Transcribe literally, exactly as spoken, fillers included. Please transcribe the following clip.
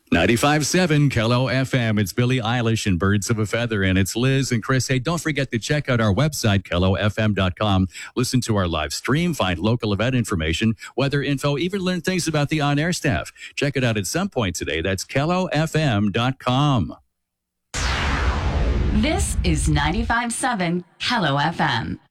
ninety-five point seven K L O F M. It's Billie Eilish and Birds of a Feather, and it's Liz and Chris. Hey, don't forget to check out our website, K L O F M dot com. Listen to our live stream, find local event information, weather info, even learn things about the on-air staff. Check it out at some point today. That's K L O F M dot com. This is ninety-five point seven K L O F M.